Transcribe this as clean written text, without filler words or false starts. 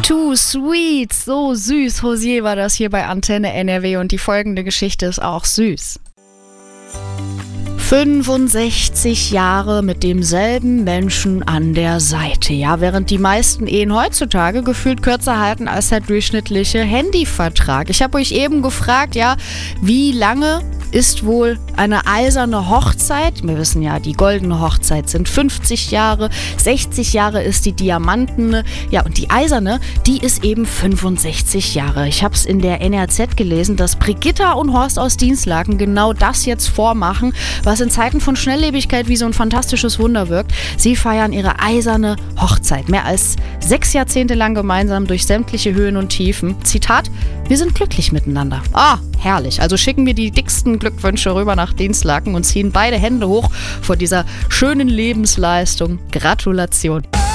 Too sweet, so süß. Hosier war das hier bei Antenne NRW und die folgende Geschichte ist auch süß. 65 Jahre mit demselben Menschen an der Seite. Ja, während die meisten Ehen heutzutage gefühlt kürzer halten als der durchschnittliche Handyvertrag. Ich habe euch eben gefragt, ja, wie lange ist wohl eine eiserne Hochzeit? Wir wissen ja, die goldene Hochzeit sind 50 Jahre, 60 Jahre ist die diamantene, ja, und die eiserne, die ist eben 65 Jahre. Ich habe es in der NRZ gelesen, dass Brigitta und Horst aus Dinslaken genau das jetzt vormachen, was in Zeiten von Schnelllebigkeit wie so ein fantastisches Wunder wirkt. Sie feiern ihre eiserne Hochzeit. Mehr als 6 Jahrzehnte lang gemeinsam durch sämtliche Höhen und Tiefen. Zitat: Wir sind glücklich miteinander. Ah, herrlich. Also schicken wir die dicksten Glückwünsche rüber nach Dinslaken und ziehen beide Hände hoch vor dieser schönen Lebensleistung. Gratulation.